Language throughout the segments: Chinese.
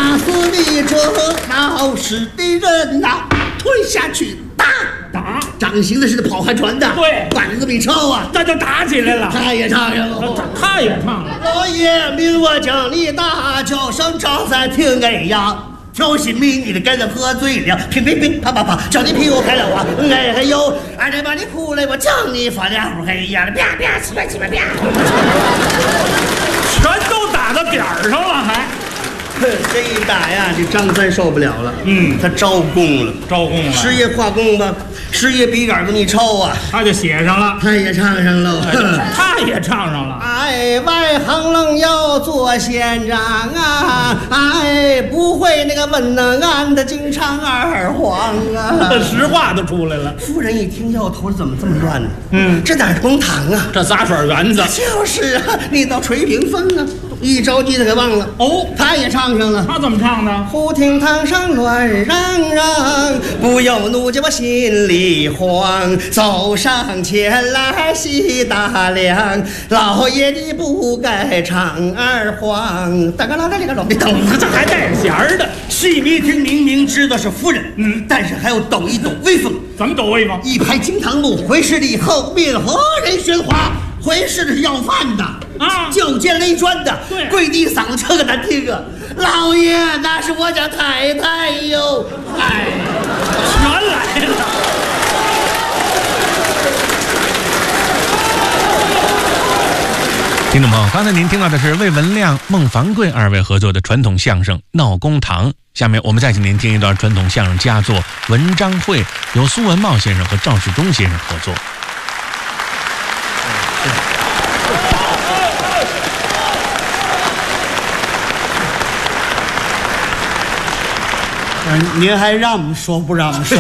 打死你这闹事的人呐，推下去打。掌刑的是跑旱船的， 对， 板子比臭啊， 那就打起来了。 他也唱上了， 他也唱了。 老爷命我将你打，叫声张三听哎呀。挑衅迷你的跟着喝醉了，乒乒乒啪啪啪，叫你屁股开了啊！哎嘿呦，俺这把你哭来，我将你发两胡黑呀！啪啪七啪七啪啪， 全都打到点儿上了，还。 这一打呀，这张三受不了了，他招供了，师爷画供吧，师爷笔杆子你臭啊， 他就写上了， 他也唱上了， 他也唱上了。 哎，外行愣要做县长啊，哎，不会那个文能俺的京唱二黄啊， 实话都出来了。 夫人一听，腰头怎么这么乱呢？这哪是公堂啊？ 这杂耍园子就是啊，你到垂屏风啊。一着急他给忘了哦，他也唱上了。 他怎么唱的？ 忽听堂上乱嚷嚷，不由怒叫我心里慌，走上前来细打量，老爷你不该唱二黄。大哥老大这个老，你等这还带着弦儿的。 细迷听明明知道是夫人，但是还要抖一抖威风。 怎么抖威风？ 一拍惊堂木，回师礼后面何人喧哗？回事的是要饭的啊，叫尖勒砖的， 对， 跪地嗓子这个难听啊！老爷，那是我家太太哟，哎， 全来了。 听众朋友，刚才您听到的是魏文亮、孟凡贵二位合作的传统相声《闹公堂》。下面我们再请您听一段传统相声佳作《文章会》，由苏文茂先生和赵世忠先生合作。 您还让我们说不让我们说？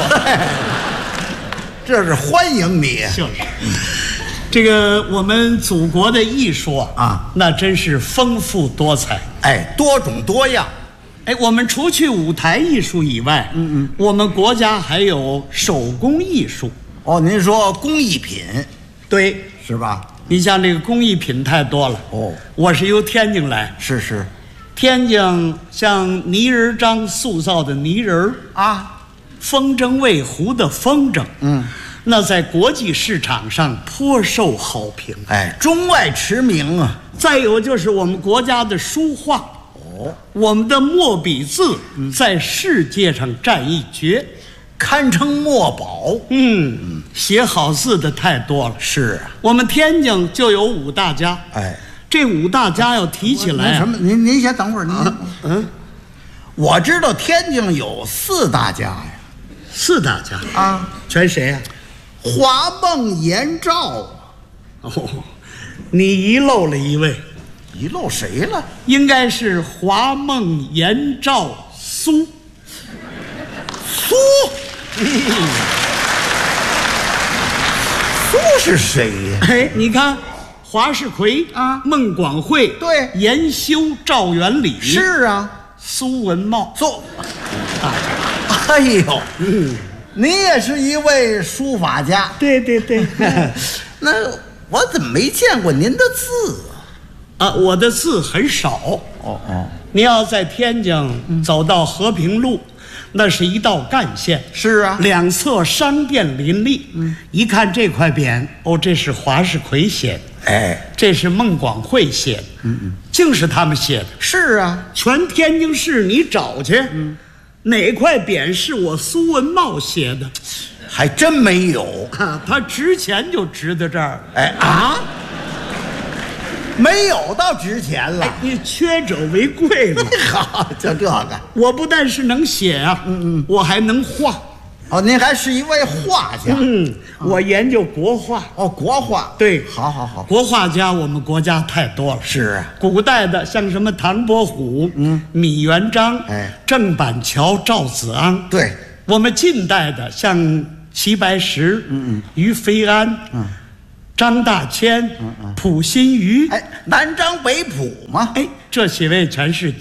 这是欢迎你。 就是，这个我们祖国的艺术啊，那真是丰富多彩， 哎，多种多样。 哎，我们除去舞台艺术以外，我们国家还有手工艺术。 哦，您说工艺品， 对， 是吧？ 你像这个工艺品太多了。哦，我是由天津来， 是。 天津像泥人张塑造的泥人啊，风筝卫湖的风筝，那在国际市场上颇受好评， 哎，中外驰名啊。 再有就是我们国家的书画，我们的墨笔字在世界上占一绝， 堪称墨宝。 写好字的太多了。 是啊， 我们天津就有5大家， 哎。 这5大家要提起来什么？您先等会儿，您我知道天津有4大家呀。 4大家啊？ 全谁呀？ 华梦颜赵。 哦，你遗漏了一位。 遗漏谁了？ 应该是华梦颜赵苏。 苏是谁呀？ 哎，你看。华世奎啊，孟广惠， 对， 严修、赵元礼， 是啊， 苏文茂， 哎呦，您也是一位书法家， 对， 那我怎么没见过您的字啊？我的字很少。您要在天津走到和平路，那是一道干线， 是啊， 两侧商店林立，一看这块匾，这是华世奎写的。 哎， 这是孟广惠写的，竟是他们写的。 是啊， 全天津市你找去，哪块匾是我苏文茂写的？ 还真没有。 他值钱就值在这儿。 哎啊，没有到值钱了。 你缺者为贵嘛。 好，就这个。 我不但是能写啊，我还能画。 您还是一位画家。 我研究国画。 国画。 对， 好。 国画家我们国家太多了。 是啊， 古代的像什么唐伯虎、米元璋、郑板桥、赵子昂。 对， 我们近代的像齐白石、于飞安、张大千、溥心畬。 南张北溥嘛。 这几位全是